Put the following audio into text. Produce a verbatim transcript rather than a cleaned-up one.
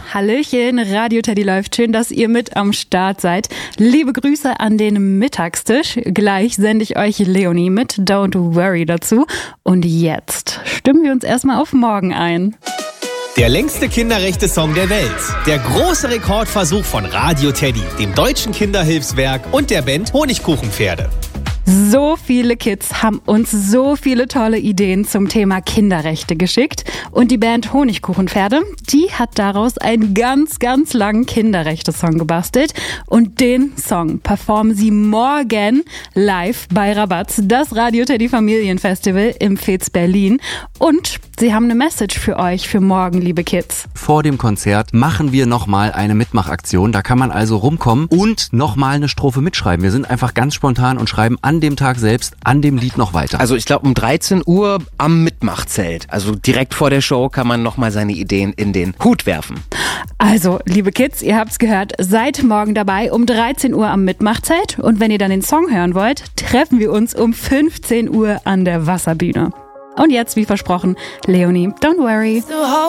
Hallöchen, Radio Teddy läuft. Schön, dass ihr mit am Start seid. Liebe Grüße an den Mittagstisch. Gleich sende ich euch Leonie mit Don't Worry dazu. Und jetzt stimmen wir uns erstmal auf morgen ein. Der längste Kinderrechte-Song der Welt. Der große Rekordversuch von Radio Teddy, dem Deutschen Kinderhilfswerk und der Band Honigkuchenpferde. So viele Kids haben uns so viele tolle Ideen zum Thema Kinderrechte geschickt. Und die Band Honigkuchenpferde, die hat daraus einen ganz, ganz langen Kinderrechte-Song gebastelt. Und den Song performen sie morgen live bei Rabatz, das Radio Teddy Familienfestival im Fez Berlin. Und sie haben eine Message für euch für morgen, liebe Kids. Vor dem Konzert machen wir nochmal eine Mitmachaktion. Da kann man also rumkommen und nochmal eine Strophe mitschreiben. Wir sind einfach ganz spontan und schreiben an dem Tag selbst an dem Lied noch weiter. Also ich glaube um dreizehn Uhr am Mitmachzelt. Also direkt vor der Show kann man nochmal seine Ideen in den Hut werfen. Also, liebe Kids, ihr habt's gehört, seid morgen dabei um dreizehn Uhr am Mitmachzelt. Und wenn ihr dann den Song hören wollt, treffen wir uns um fünfzehn Uhr an der Wasserbühne. Und jetzt, wie versprochen, Leonie, Don't Worry.